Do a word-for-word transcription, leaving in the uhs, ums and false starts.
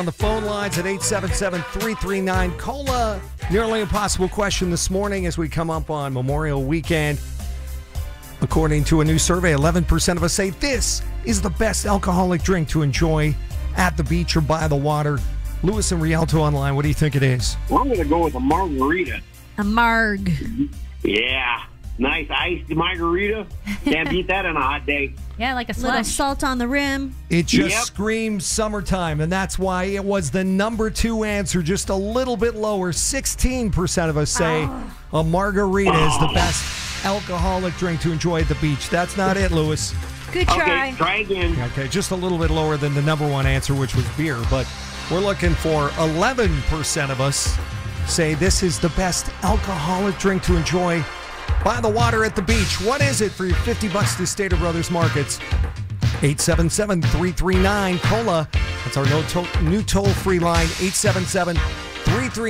On the phone lines at eight seven seven, three three nine, COLA. Nearly impossible question this morning as we come up on Memorial Weekend. According to a new survey, eleven percent of us say this is the best alcoholic drink to enjoy at the beach or by the water. Lewis and Rialto Online, what do you think it is? Well, I'm going to go with a margarita. A marg. Yeah. Nice iced margarita. Can't beat that on a hot day. Yeah, like a Little slush. salt on the rim. It just Yep. screams summertime, and that's why it was the number two answer, just a little bit lower. sixteen percent of us say a margarita is the best alcoholic drink to enjoy at the beach. That's not it, Lewis. Good try. Okay, try again. Okay, just a little bit lower than the number one answer, which was beer, but we're looking for eleven percent of us say this is the best alcoholic drink to enjoy by the water at the beach. What is it for your fifty bucks to Stater Brothers Markets? eight seven seven, three three nine, COLA. That's our no to- new toll-free line, eight seven seven, three three nine